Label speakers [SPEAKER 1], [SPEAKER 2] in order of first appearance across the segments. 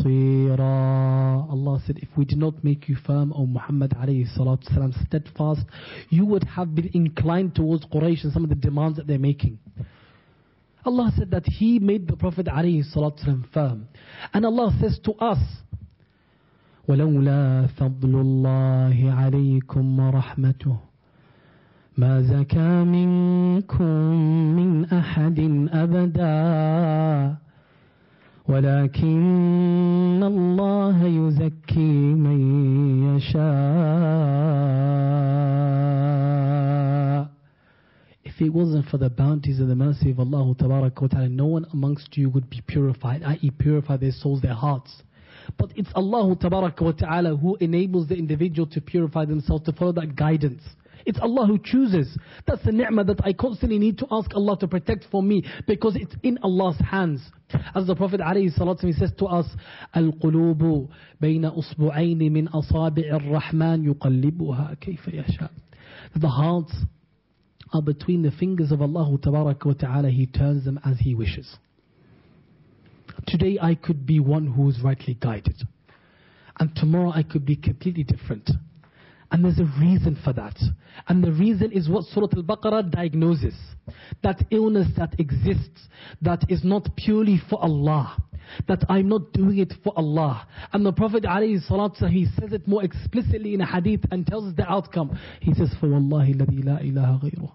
[SPEAKER 1] بصيرا. Allah said, if we did not make you firm, O Muhammad alayhi salatu salam, steadfast, you would have been inclined towards Quraysh and some of the demands that they're making. Allah said that He made the Prophet alayhi salatu salam firm. And Allah says to us, وَلَوْلَا فَضْلُ اللَّهِ عَلَيْكُمْ وَرَحْمَتُهُ ما زكى منكم من أحد أبدا ولكن الله يزكي من يشاء. If it wasn't for the bounties and the mercy of Allah Tabaraka wa Ta'ala, no one amongst you would be purified, i.e. purify their souls, their hearts. But it's Allah Tabaraka wa Ta'ala who enables the individual to purify themselves, to follow that guidance. It's Allah who chooses. That's the ni'mah that I constantly need to ask Allah to protect for me, because it's in Allah's hands. As the Prophet ﷺ says to us, الْقُلُوبُ بَيْنَ أُصْبُعَيْنِ مِنْ أَصَابِعِ الرَّحْمَنِ يُقَلِّبُهَا كَيْفَ يَشَاءُ. The hearts are between the fingers of Allah Tabaraka wa Ta'ala. He turns them as He wishes. Today I could be one who is rightly guided, and tomorrow I could be completely different. And there's a reason for that. And the reason is what Surah Al-Baqarah diagnoses. That illness that exists, that is not purely for Allah. That I'm not doing it for Allah. And the Prophet ﷺ, he says it more explicitly in a hadith and tells us the outcome. He says, فَوَاللَّهِ الَّذِي لَا إِلَهَ غَيْرُهُ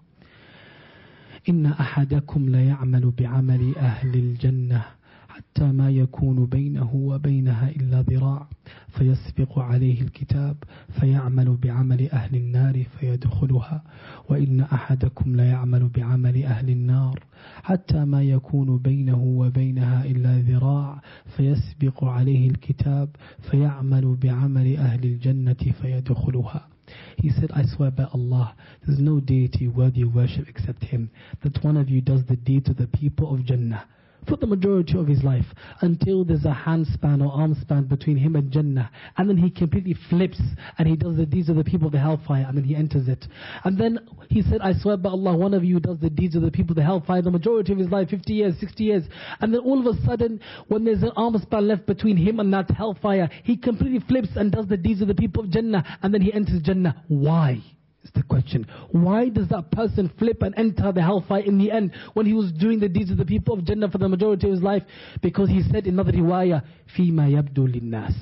[SPEAKER 1] إِنَّ أَحَدَكُمْ لَيَعْمَلُ بِعَمَلِ أَهْلِ الْجَنَّةِ حتى ما يكون بينه وبينها إلا ذراع فيسبق عليه الكتاب فيعمل بعمل أهل النار فيدخلها وإن أحدكم ليعمل بعمل أهل النار حتى ما يكون بينه وبينها إلا ذراع فيسبق عليه الكتاب فيعمل بعمل أهل الجنة فيدخلها. He said, I swear by Allah, there's no deity worthy of worship except Him, that one of you does the deeds of the people of Jannah for the majority of his life, until there's a handspan or arm span between him and Jannah, and then he completely flips and he does the deeds of the people of the hellfire, and then he enters it. And then he said, I swear by Allah, one of you does the deeds of the people of the hellfire the majority of his life, 50 years, 60 years, and then all of a sudden, when there's an arm span left between him and that hellfire, he completely flips and does the deeds of the people of Jannah, and then he enters Jannah. Why? Is the question. Why does that person flip and enter the hellfire in the end when he was doing the deeds of the people of Jannah for the majority of his life? Because he said in another riwayah, فِيمَا يَبْدُو لِلنَّاسِ.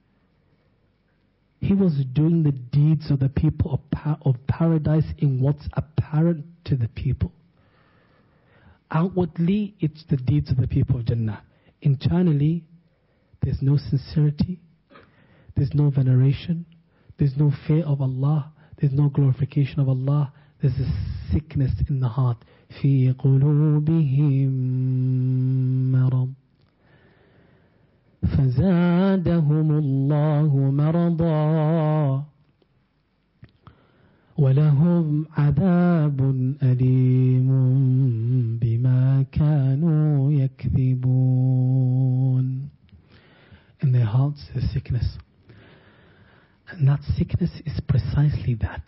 [SPEAKER 1] He was doing the deeds of the people of paradise in what's apparent to the people. Outwardly, it's the deeds of the people of Jannah. Internally, there's no sincerity, there's no veneration, there's no fear of Allah, there's no glorification of Allah. There's a sickness in the heart. في قلوبهم مرض فزادهم الله مرضا ولهم عذاب أليم بما كانوا يكذبون. In their hearts there's sickness. And that sickness is precisely that.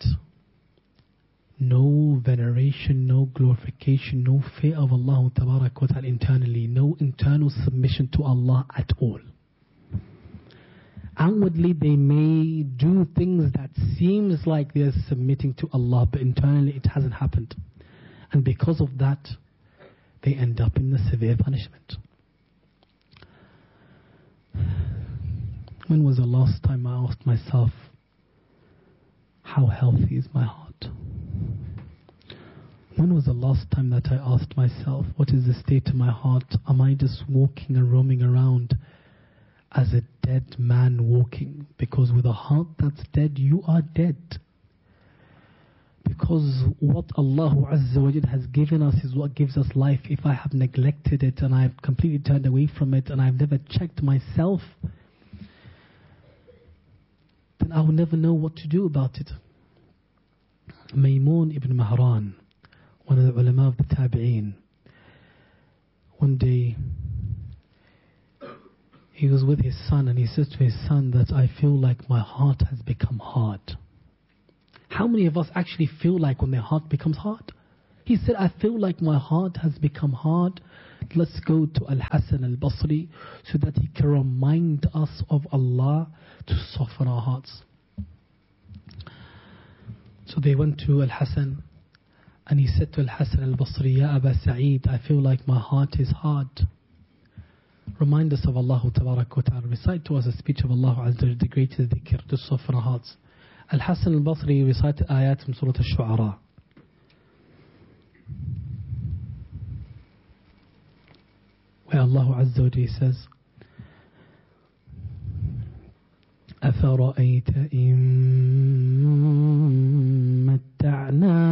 [SPEAKER 1] No veneration, no glorification, no fear of Allah Tabarak wa Ta'ala internally, no internal submission to Allah at all. Outwardly they may do things that seems like they're submitting to Allah, but internally it hasn't happened. And because of that, they end up in the severe punishment. When was the last time I asked myself, how healthy is my heart? When was the last time that I asked myself, what is the state of my heart? Am I just walking and roaming around as a dead man walking? Because with a heart that's dead, you are dead. Because what Allah Azza wa Jal has given us is what gives us life. If I have neglected it and I've completely turned away from it and I've never checked myself, then I will never know what to do about it. Maymun ibn Mahran, one of the ulama of the Tabi'een, one day he was with his son and he says to his son that I feel like my heart has become hard. How many of us actually feel like when their heart becomes hard? He said, I feel like my heart has become hard, let's go to Al-Hasan al-Basri so that he can remind us of Allah to soften our hearts. So they went to Al-Hasan and he said to Al-Hasan al-Basri, Ya Aba Sa'id, I feel like my heart is hard. Remind us of Allah Tabarak wa Ta'ala. Recite to us a speech of Allah Azza wa Jalla, the greatest dhikr, to soften our hearts. Al-Hasan al-Basri recited ayat from Surah Al-Shu'ara. Where Allah Azza wa Jalla says, أفرأيت إن متعناهم